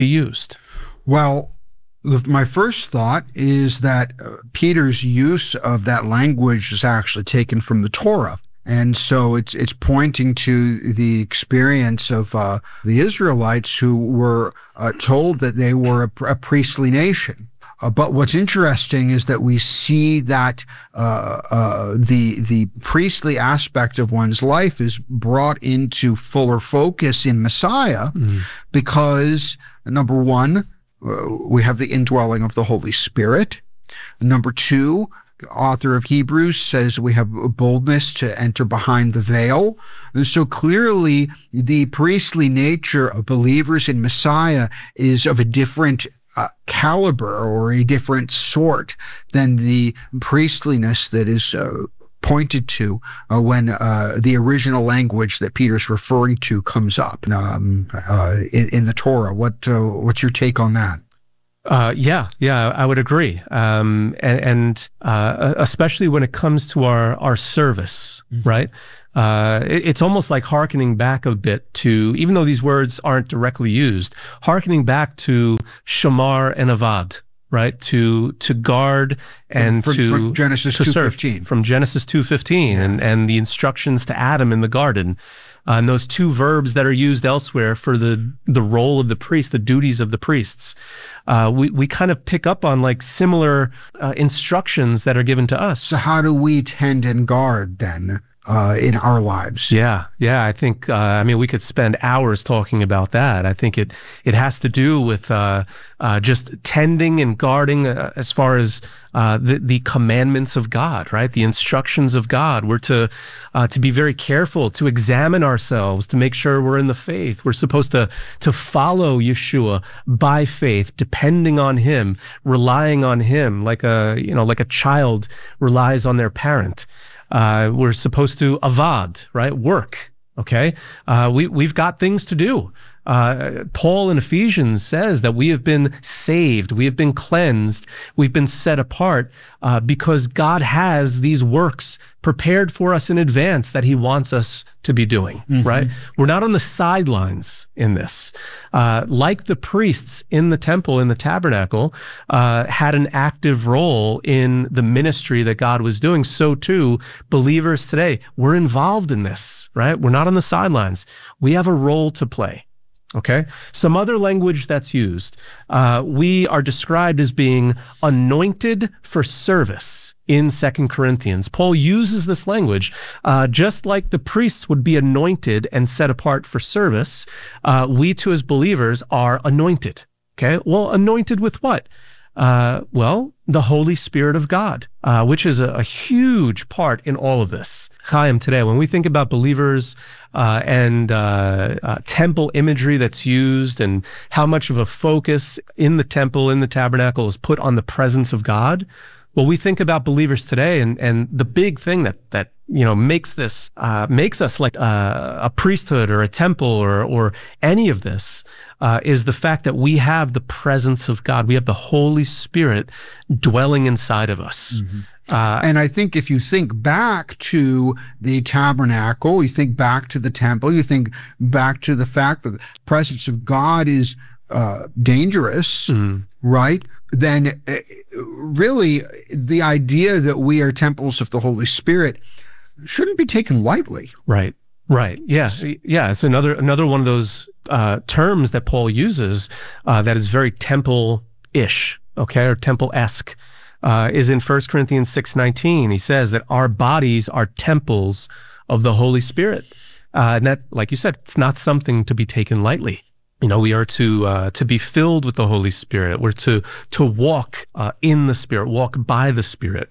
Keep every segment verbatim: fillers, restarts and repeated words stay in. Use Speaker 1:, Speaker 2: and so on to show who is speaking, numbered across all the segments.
Speaker 1: be used?
Speaker 2: Well, my first thought is that uh, Peter's use of that language is actually taken from the Torah. And so it's it's pointing to the experience of uh, the Israelites who were uh, told that they were a, a priestly nation. Uh, but what's interesting is that we see that uh, uh, the the priestly aspect of one's life is brought into fuller focus in Messiah, mm. because, number one, uh, we have the indwelling of the Holy Spirit. Number two, author of Hebrews says we have boldness to enter behind the veil. And so clearly the priestly nature of believers in Messiah is of a different uh, caliber or a different sort than the priestliness that is uh, pointed to uh, when uh, the original language that Peter's referring to comes up um, uh, in, in the Torah. What uh, what's your take on that?
Speaker 1: Uh, yeah, yeah, I would agree. Um, and and uh, especially when it comes to our, our service, mm-hmm. right? Uh, it, it's almost like hearkening back a bit to, even though these words aren't directly used, hearkening back to Shamar and Avad, right? To to guard and
Speaker 2: from,
Speaker 1: to
Speaker 2: from Genesis
Speaker 1: to
Speaker 2: two
Speaker 1: serve,
Speaker 2: fifteen.
Speaker 1: From Genesis two fifteen, yeah. and, and the instructions to Adam in the garden. Uh, and those two verbs that are used elsewhere for the the role of the priest, the duties of the priests, uh, we we kind of pick up on like similar uh, instructions that are given to us.
Speaker 2: So how do we tend and guard then uh, in our lives?
Speaker 1: Yeah, yeah. I think uh, I mean we could spend hours talking about that. I think it it has to do with uh, uh, just tending and guarding uh, as far as uh, the the commandments of God, right? The instructions of God. We're to uh, to be very careful, to examine ourselves, to make sure we're in the faith. We're supposed to to follow Yeshua by faith, depending on Him, relying on Him, like a you know like a child relies on their parent. Uh, we're supposed to avad, right? Work. Okay. Uh, we, we've got things to do. Uh, Paul in Ephesians says that we have been saved. We have been cleansed. We've been set apart uh, because God has these works prepared for us in advance that He wants us to be doing, mm-hmm. right? We're not on the sidelines in this. Uh, like the priests in the temple, in the tabernacle, uh, had an active role in the ministry that God was doing, so too, believers today, we're involved in this, right? We're not on the sidelines. We have a role to play. Okay. Some other language that's used. Uh, we are described as being anointed for service in Second Corinthians. Paul uses this language uh, just like the priests would be anointed and set apart for service. Uh, we too as believers are anointed. Okay. Well, anointed with what? Uh, well, the Holy Spirit of God, uh, which is a, a huge part in all of this. Chaim, today, when we think about believers uh, and uh, uh, temple imagery that's used and how much of a focus in the temple, in the tabernacle is put on the presence of God, well, we think about believers today, and, and the big thing that, that you know, makes this, uh, makes us like uh, a priesthood or a temple or, or any of this uh, is the fact that we have the presence of God. We have the Holy Spirit dwelling inside of us.
Speaker 2: Mm-hmm. Uh, and I think if you think back to the tabernacle, you think back to the temple, you think back to the fact that the presence of God is uh, dangerous, mm-hmm. right? Then uh, really the idea that we are temples of the Holy Spirit shouldn't be taken lightly.
Speaker 1: Right. Right. Yeah. Yeah. It's another another one of those uh, terms that Paul uses uh, that is very temple-ish, okay, or temple-esque. Uh, is in First Corinthians six nineteen. He says that our bodies are temples of the Holy Spirit, uh, and that, like you said, it's not something to be taken lightly. You know, we are to uh, to be filled with the Holy Spirit. We're to to walk uh, in the Spirit, walk by the Spirit.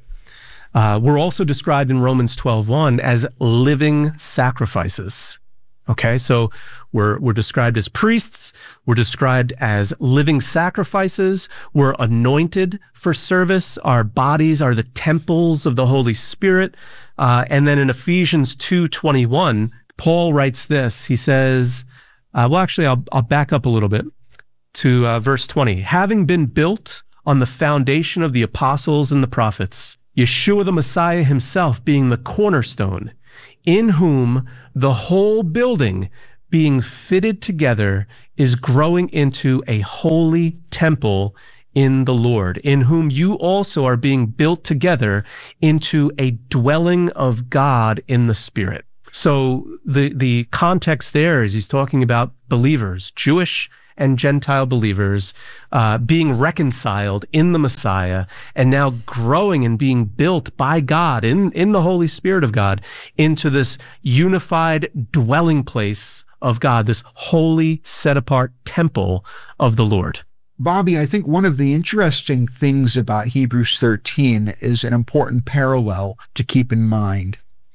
Speaker 1: Uh, we're also described in Romans twelve one as living sacrifices. Okay, so we're we're described as priests. We're described as living sacrifices. We're anointed for service. Our bodies are the temples of the Holy Spirit. Uh, and then in Ephesians two twenty-one, Paul writes this. He says, uh, well, actually, I'll, I'll back up a little bit to uh, verse twenty. Having been built on the foundation of the apostles and the prophets, Yeshua the Messiah himself being the cornerstone, in whom the whole building being fitted together is growing into a holy temple in the Lord, in whom you also are being built together into a dwelling of God in the Spirit. So the, the context there is he's talking about believers, Jewish and Gentile believers, uh, being reconciled in the Messiah and now growing and being built by God in, in the Holy Spirit of God into this unified dwelling place of God, this holy, set-apart temple of the Lord.
Speaker 2: Bobby, I think one of the interesting things about Hebrews thirteen is an important parallel to keep in mind.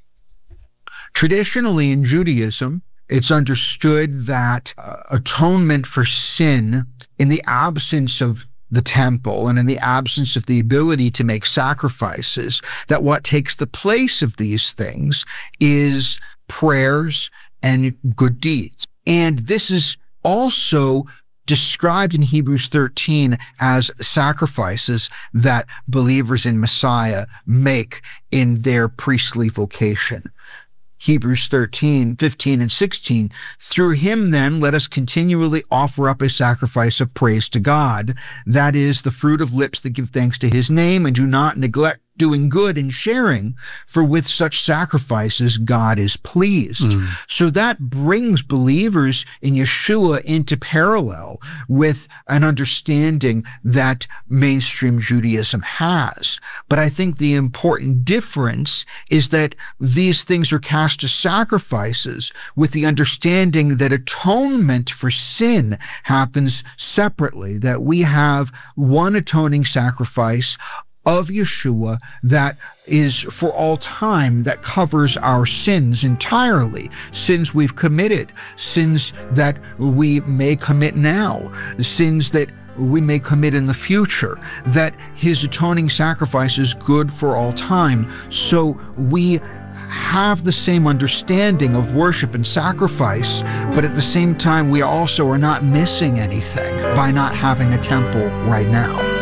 Speaker 2: Traditionally in Judaism, it's understood that uh, atonement for sin in the absence of the temple and in the absence of the ability to make sacrifices, that what takes the place of these things is prayers and good deeds. And this is also described in Hebrews thirteen as sacrifices that believers in Messiah make in their priestly vocation. Hebrews thirteen, fifteen, and sixteen. Through him, then, let us continually offer up a sacrifice of praise to God. That is the fruit of lips that give thanks to his name, and do not neglect doing good and sharing, for with such sacrifices God is pleased. Mm. So that brings believers in Yeshua into parallel with an understanding that mainstream Judaism has. But I think the important difference is that these things are cast as sacrifices with the understanding that atonement for sin happens separately, that we have one atoning sacrifice of Yeshua that is for all time, that covers our sins entirely, sins we've committed, sins that we may commit now, sins that we may commit in the future, that his atoning sacrifice is good for all time. So we have the same understanding of worship and sacrifice, but at the same time, we also are not missing anything by not having a temple right now.